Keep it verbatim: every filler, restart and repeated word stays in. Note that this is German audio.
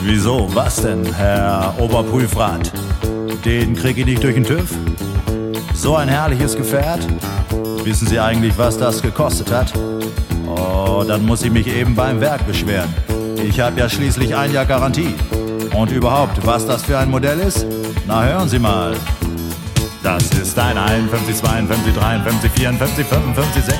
Wieso? Was denn, Herr Oberprüfrat? Den krieg ich nicht durch den TÜV? So ein herrliches Gefährt? Wissen Sie eigentlich, was das gekostet hat? Oh, dann muss ich mich eben beim Werk beschweren. Ich habe ja schließlich ein Jahr Garantie. Und überhaupt, was das für ein Modell ist? Na, hören Sie mal. Das ist ein einundfünfzig, zweiundfünfzig, dreiundfünfzig, vierundfünfzig, fünfundfünfzig,